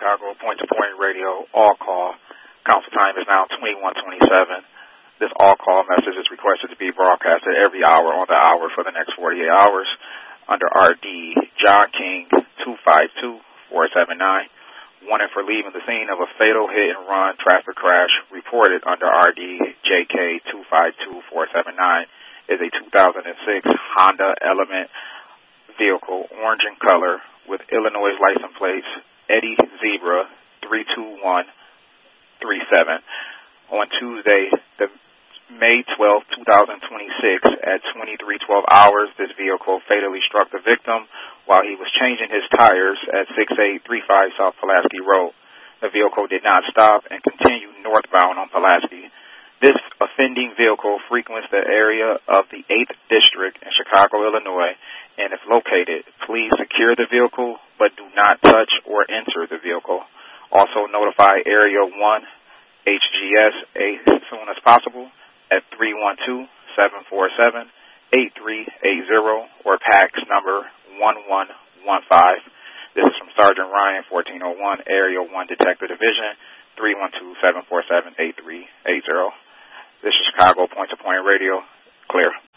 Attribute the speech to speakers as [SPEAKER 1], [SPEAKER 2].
[SPEAKER 1] Chicago, point-to-point radio, all call. Council time is now 21:27. This all-call message is requested to be broadcasted every hour on the hour for the next 48 hours under RD John King 252479. Wanted for leaving the scene of a fatal hit-and-run traffic crash reported under RD JK 252479 is a 2006 Honda Element vehicle, orange in color, with Illinois license plates Eddie Zebra 32137. On Tuesday, May 12, 2026, at 23:12 hours, this vehicle fatally struck the victim while he was changing his tires at 6835 South Pulaski Road. The vehicle did not stop and continued northbound on Pulaski. This offending vehicle frequents the area of the 8th District in Chicago, Illinois, and if located, please secure the vehicle but do not touch or enter the vehicle. Also notify Area 1 HGS as soon as possible at 312-747-8380 or PAX number 1115. This is from Sergeant Ryan, 1401, Area 1 Detective Division, 312-747-8380. This is Chicago Point-to-Point Radio. Clear.